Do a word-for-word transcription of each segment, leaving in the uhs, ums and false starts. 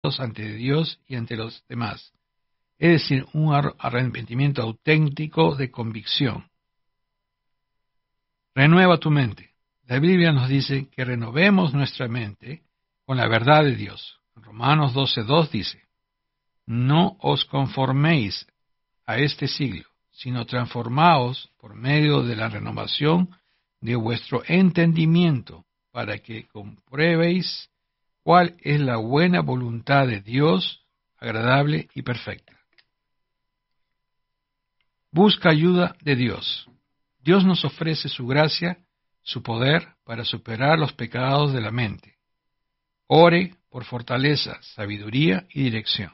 ante Dios y ante los demás. Es decir, un arrepentimiento auténtico de convicción. Renueva tu mente. La Biblia nos dice que renovemos nuestra mente con la verdad de Dios. Romanos doce dos dice, no os conforméis a este siglo, sino transformaos por medio de la renovación de vuestro entendimiento, para que compruebéis cuál es la buena voluntad de Dios, agradable y perfecta. Busca ayuda de Dios. Dios nos ofrece su gracia, su poder para superar los pecados de la mente. Ore por fortaleza, sabiduría y dirección.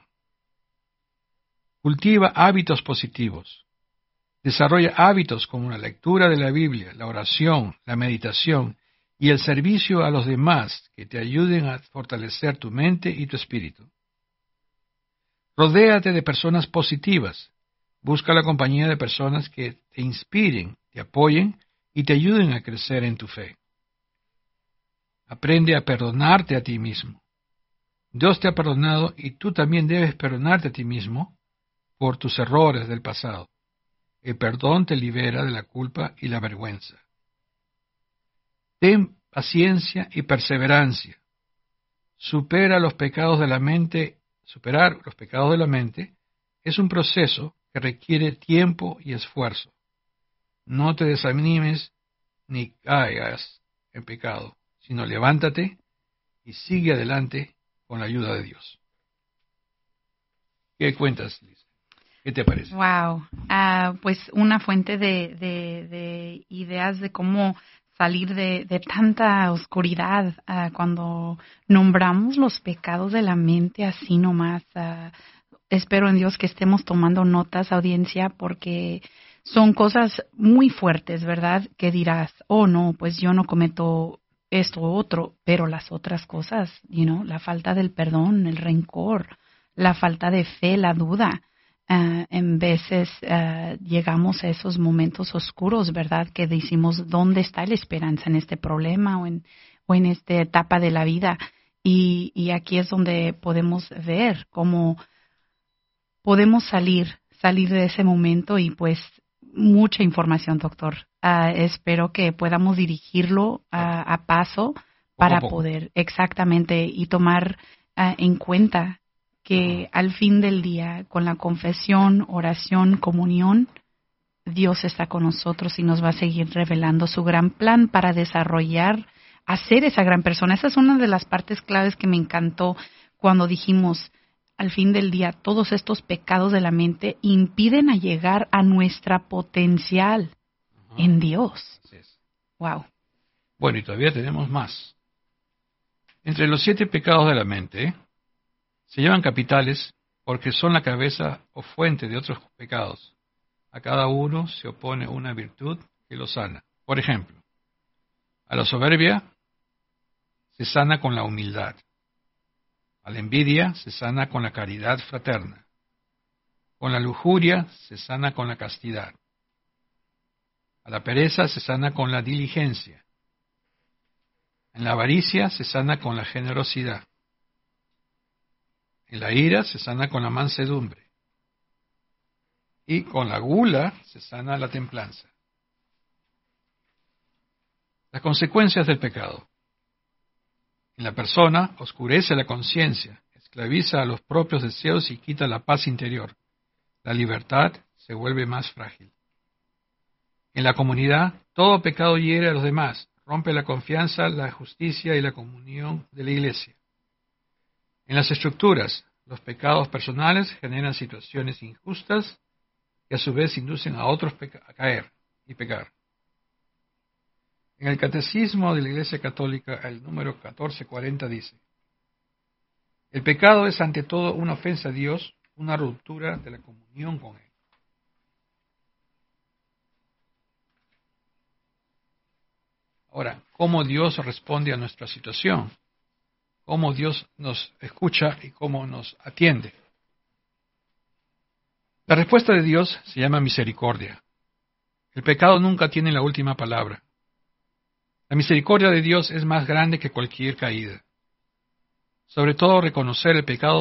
Cultiva hábitos positivos. Desarrolla hábitos como la lectura de la Biblia, la oración, la meditación y el servicio a los demás que te ayuden a fortalecer tu mente y tu espíritu. Rodéate de personas positivas. Busca la compañía de personas que te inspiren, te apoyen y te ayuden a crecer en tu fe. Aprende a perdonarte a ti mismo. Dios te ha perdonado y tú también debes perdonarte a ti mismo por tus errores del pasado. El perdón te libera de la culpa y la vergüenza. Ten paciencia y perseverancia. Supera los pecados de la mente. Superar los pecados de la mente es un proceso que requiere tiempo y esfuerzo. No te desanimes ni caigas en pecado, sino levántate y sigue adelante con la ayuda de Dios. ¿Qué cuentas, Liz? ¿Qué te parece? Wow, uh, pues una fuente de, de, de ideas de cómo salir de, de tanta oscuridad uh, cuando nombramos los pecados de la mente así nomás. Uh, espero en Dios que estemos tomando notas, audiencia, porque son cosas muy fuertes, ¿verdad? Que dirás, oh no, pues yo no cometo esto u otro, pero las otras cosas, you know, la falta del perdón, el rencor, la falta de fe, la duda. Uh, en veces uh, llegamos a esos momentos oscuros, ¿verdad? Que decimos, ¿dónde está la esperanza en este problema o en, o en esta etapa de la vida? Y, y aquí es donde podemos ver cómo podemos salir, salir de ese momento y pues mucha información, doctor. Uh, espero que podamos dirigirlo uh, a paso para poco a poco. poder exactamente y tomar uh, en cuenta que al fin del día, con la confesión, oración, comunión, Dios está con nosotros y nos va a seguir revelando su gran plan para desarrollar, hacer esa gran persona. Esa es una de las partes claves que me encantó cuando dijimos, al fin del día, todos estos pecados de la mente impiden a llegar a nuestra potencial uh-huh. en Dios. Así es. Wow. Bueno, y todavía tenemos más. Entre los siete pecados de la mente, se llaman capitales porque son la cabeza o fuente de otros pecados. A cada uno se opone una virtud que lo sana. Por ejemplo, a la soberbia se sana con la humildad. A la envidia se sana con la caridad fraterna. Con la lujuria se sana con la castidad. A la pereza se sana con la diligencia. En la avaricia se sana con la generosidad. En la ira se sana con la mansedumbre. Y con la gula se sana la templanza. Las consecuencias del pecado. En la persona oscurece la conciencia, esclaviza a los propios deseos y quita la paz interior. La libertad se vuelve más frágil. En la comunidad, todo pecado hiere a los demás, rompe la confianza, la justicia y la comunión de la iglesia. En las estructuras, los pecados personales generan situaciones injustas que a su vez inducen a otros peca- a caer y pecar. En el Catecismo de la Iglesia Católica, el número catorce cuarenta dice, el pecado es ante todo una ofensa a Dios, una ruptura de la comunión con Él. Ahora, ¿cómo Dios responde a nuestra situación? ¿Cómo Dios nos escucha y cómo nos atiende? La respuesta de Dios se llama misericordia. El pecado nunca tiene la última palabra. La misericordia de Dios es más grande que cualquier caída. Sobre todo reconocer el pecado